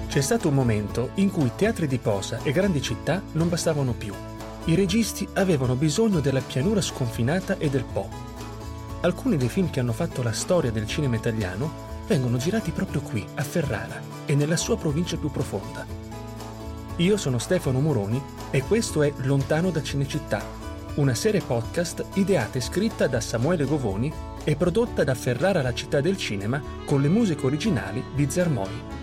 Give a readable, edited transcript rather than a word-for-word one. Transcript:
C'è stato un momento in cui teatri di posa e grandi città non bastavano più. I registi avevano bisogno della pianura sconfinata e del Po. Alcuni dei film che hanno fatto la storia del cinema italiano vengono girati proprio qui, a Ferrara, e nella sua provincia più profonda. Io sono Stefano Moroni e questo è Lontano da Cinecittà, una serie podcast ideata e scritta da Samuele Govoni e prodotta da Ferrara la città del cinema con le musiche originali di Zarmoi.